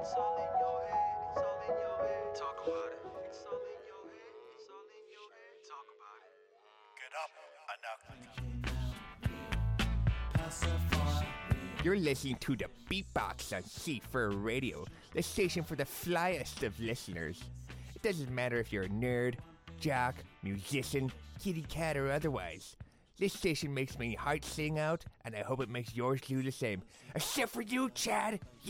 all in your head. It's all in your head. Talk about it. It's all in your head. It's all in your head. Talk about it. Get up, You're listening to the Beatbox on C4 Radio, the station for the flyest of listeners. It doesn't matter if you're a nerd, jock, musician, kitty cat, or otherwise. This station makes my heart sing out, and I hope it makes yours do the same. Except for you, Chad!